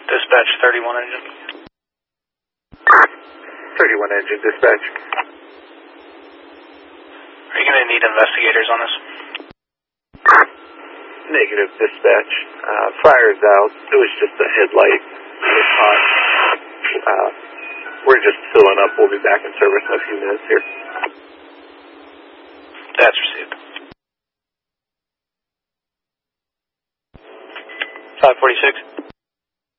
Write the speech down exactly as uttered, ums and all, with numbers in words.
Dispatch thirty-one engine. thirty-one engine, dispatch. Are you going to need investigators on this? Negative, dispatch. Uh, fire's out. It was just a headlight. It was hot. Uh, we're just filling up. We'll be back in service in a few minutes here. That's received. five forty-six.